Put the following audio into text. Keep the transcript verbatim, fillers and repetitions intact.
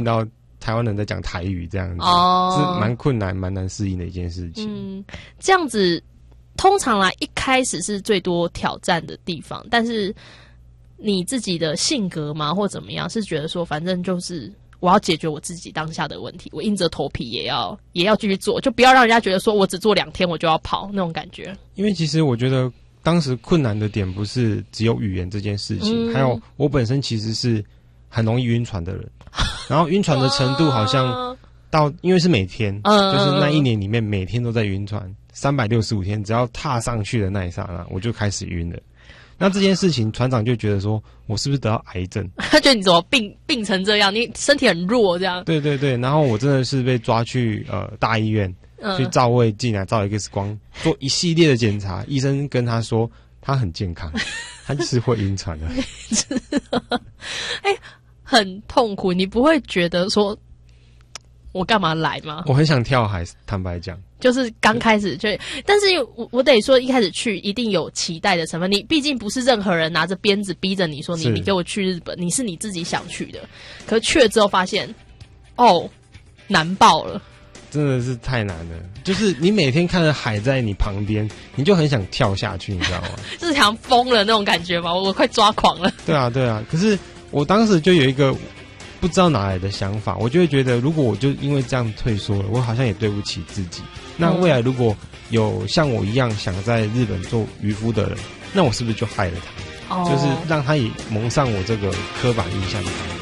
到台湾人在讲台语这样子， 哦， 是蛮困难、蛮难适应的一件事情。 嗯，这样子通常啦，一开始是最多挑战的地方，但是你自己的性格嘛，或怎么样，是觉得说，反正就是我要解决我自己当下的问题，我硬着头皮也要也要继续做，就不要让人家觉得说我只做两天我就要跑那种感觉。 因为其实我觉得当时困难的点不是只有语言这件事情，嗯、还有我本身其实是很容易晕船的人，然后晕船的程度好像到，因为是每天，嗯、就是那一年里面每天都在晕船，三百六十五天，只要踏上去的那一刹那，我就开始晕了。那这件事情，船长就觉得说，我是不是得到癌症？ 他觉得你怎么病病成这样？你身体很弱，这样。 对对对，然后我真的是被抓去呃大医院、嗯、去照胃镜啊，照 X 光，做一系列的检查。医生跟他说，他很健康，他就是会晕船的。 哎、欸，很痛苦，你不会觉得说，我干嘛来吗？ 我很想跳海，坦白讲。 就是刚开始就，但是我我得说，一开始去一定有期待的成分。你毕竟不是任何人拿着鞭子逼着你说你你给我去日本，你是你自己想去的。可是去了之后发现，哦，难爆了， 真的是太难了。就是你每天看着海在你旁边，你就很想跳下去，你知道吗？ 就是想疯了那种感觉吗？我我快抓狂了。 对啊，对啊。可是我当时就有一个不知道哪来的想法，我就会觉得，如果我就因为这样退缩了，我好像也对不起自己。那未来如果有像我一样想在日本做渔夫的人，那我是不是就害了他？哦、就是让他也蒙上我这个刻板印象的。